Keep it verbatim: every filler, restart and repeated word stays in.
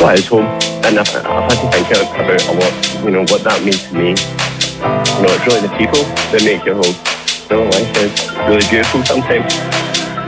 fly is home, and I've, I've had to think about a lot, you know, what that means to me. You know, it's really the people that make you home. You know, life is really beautiful sometimes.